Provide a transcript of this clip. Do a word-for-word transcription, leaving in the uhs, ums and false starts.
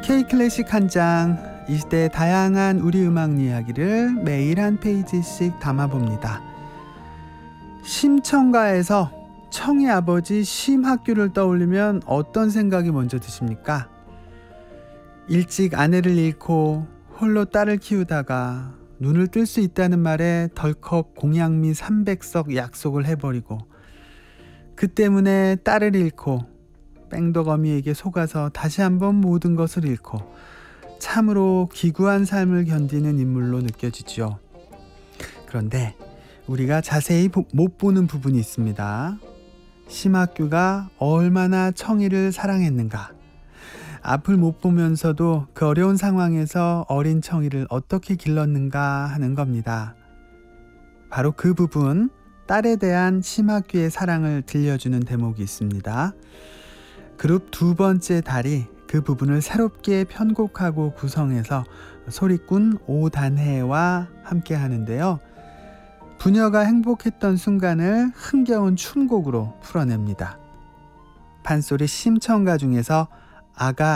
K-클래식 한 장, 이 시대의 다양한 우리 음악 이야기를 매일 한 페이지씩 담아봅니다. 심청가에서 청의 아버지 심학규를 떠올리면 어떤 생각이 먼저 드십니까? 일찍 아내를 잃고 홀로 딸을 키우다가 눈을 뜰 수 있다는 말에 덜컥 공양미 삼백석 약속을 해버리고, 그 때문에 딸을 잃고 뺑덕어미에게 속아서 다시 한번 모든 것을 잃고 참으로 기구한 삶을 견디는 인물로 느껴지죠. 그런데 우리가 자세히 못 보는 부분이 있습니다. 심학규가 얼마나 청이를 사랑했는가, 앞을 못 보면서도 그 어려운 상황에서 어린 청이를 어떻게 길렀는가 하는 겁니다. 바로 그 부분, 딸에 대한 심학규의 사랑을 들려주는 대목이 있습니다. 그룹 두 번째 달이 그 부분을 새롭게 편곡하고 구성해서 소리꾼 오단해와 함께 하는데요. 부녀가 행복했던 순간을 흥겨운 춤곡으로 풀어냅니다. 판소리 심청가 중에서 아가